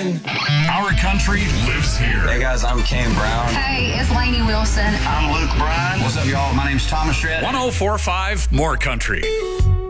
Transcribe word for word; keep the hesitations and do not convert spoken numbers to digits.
Listen. Our country lives here. Hey guys, I'm Kane Brown. Hey, it's Lainey Wilson. I'm Luke Bryan. What's up, y'all? My name's Thomas Shred. one oh four point five More Country.